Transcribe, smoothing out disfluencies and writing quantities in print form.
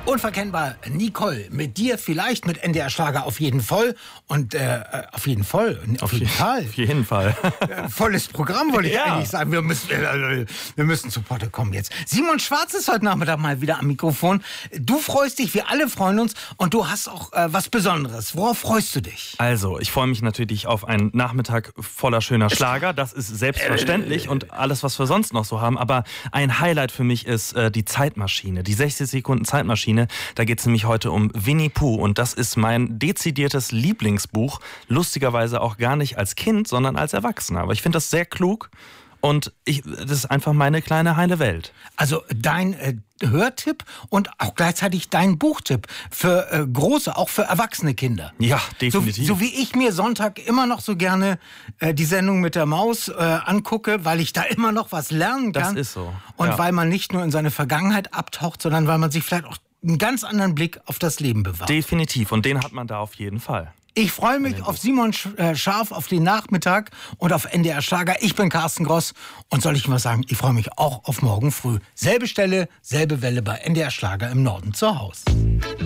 Unverkennbar, Nicole, mit dir vielleicht, mit NDR Schlager auf jeden Fall. Und auf jeden Fall. Auf jeden Fall. Volles Programm, wollte ich eigentlich sagen. Wir müssen zu Potte kommen jetzt. Simon Schwarz ist heute Nachmittag mal wieder am Mikrofon. Du freust dich, wir alle freuen uns. Und du hast auch was Besonderes. Worauf freust du dich? Also, ich freue mich natürlich auf einen Nachmittag voller schöner Schlager. Das ist selbstverständlich und alles, was wir sonst noch so haben. Aber ein Highlight für mich ist die Zeitmaschine, die 60 Sekunden Zeitmaschine. Da geht es nämlich heute um Winnie Pooh und das ist mein dezidiertes Lieblingsbuch. Lustigerweise auch gar nicht als Kind, sondern als Erwachsener. Aber ich finde das sehr klug und das ist einfach meine kleine heile Welt. Also dein Hörtipp und auch gleichzeitig dein Buchtipp für große, auch für erwachsene Kinder. Ja, definitiv. So wie ich mir Sonntag immer noch so gerne die Sendung mit der Maus angucke, weil ich da immer noch was lernen kann. Das ist so. Und weil man nicht nur in seine Vergangenheit abtaucht, sondern weil man sich vielleicht auch einen ganz anderen Blick auf das Leben bewahrt. Definitiv. Und den hat man da auf jeden Fall. Ich freue mich auf Simon Scharf, auf den Nachmittag und auf NDR Schlager. Ich bin Carsten Gross und soll ich mal sagen, ich freue mich auch auf morgen früh. Selbe Stelle, selbe Welle bei NDR Schlager im Norden zu Hause.